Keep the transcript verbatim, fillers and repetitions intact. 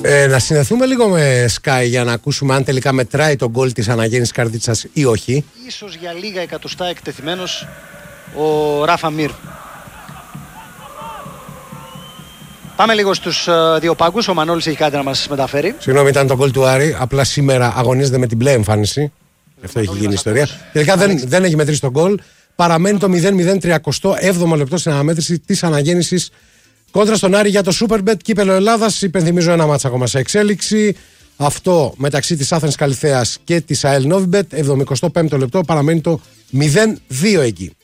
Ε, να συνδεθούμε λίγο με Sky για να ακούσουμε αν τελικά μετράει τον γκολ της αναγέννησης Καρδίτσας ή όχι. Ίσως για λίγα εκατοστά εκτεθειμένος ο Ράφα Μίρ. Πάμε λίγο στους uh, δύο πάγκους. Ο Μανώλης έχει κάτι να μας μεταφέρει. Συγγνώμη, ήταν το γκολ του Άρη. Απλά σήμερα αγωνίζεται με την μπλε εμφάνιση. Αυτό έχει γίνει ιστορία. Τελικά δεν, δεν έχει μετρήσει τον γκολ. Παραμένει το μηδέν μηδέν τριάντα έβδομο λεπτό στην αναμέτρηση της αναγέννησης κόντρα στον Άρη για το Superbet Κύπελλο Ελλάδας. Υπενθυμίζω ένα μάτσα ακόμα σε εξέλιξη. Αυτό μεταξύ της Άθενας Καλυθέας και της ΑΕΛ Novibet. εβδομηκοστό πέμπτο λεπτό παραμένει το μηδέν δύο εκεί.